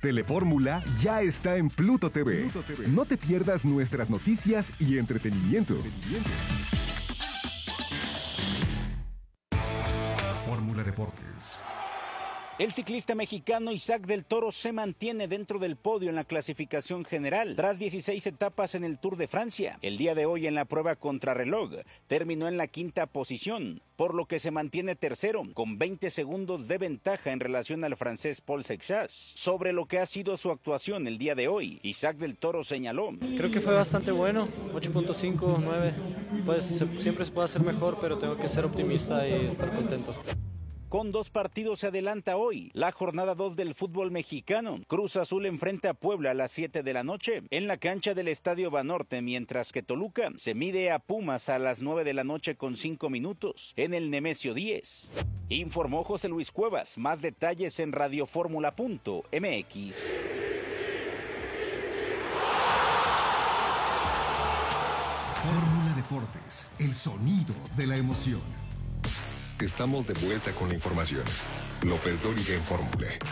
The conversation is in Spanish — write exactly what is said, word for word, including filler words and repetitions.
Telefórmula ya está en Pluto T V. No te pierdas nuestras noticias y entretenimiento. Fórmula Deportes. El ciclista mexicano Isaac del Toro se mantiene dentro del podio en la clasificación general tras dieciséis etapas en el Tour de Francia. El día de hoy en la prueba contrarreloj terminó en la quinta posición, por lo que se mantiene tercero con veinte segundos de ventaja en relación al francés Paul Seixas. Sobre lo que ha sido su actuación el día de hoy, Isaac del Toro señaló: creo que fue bastante bueno, ocho punto cinco, nueve, pues siempre se puede hacer mejor, pero tengo que ser optimista y estar contento. Con dos partidos se adelanta hoy la jornada dos del fútbol mexicano. Cruz Azul enfrenta a Puebla a las siete de la noche en la cancha del Estadio Banorte, mientras que Toluca se mide a Pumas a las nueve de la noche con cinco minutos en el Nemesio diez. Informó José Luis Cuevas. Más detalles en radioformula punto m x. Fórmula Deportes, el sonido de la emoción. Estamos de vuelta con la información. López Dóriga en Fórmula.